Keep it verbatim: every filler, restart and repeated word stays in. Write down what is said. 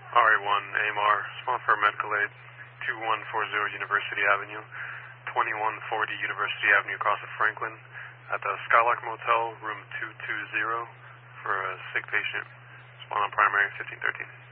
R A one A M R, respond for medical aid, two one four zero University Avenue, twenty-one forty University Avenue across of Franklin, at the Skylark Motel, room two two zero, for a sick patient. Respond on primary fifteen thirteen.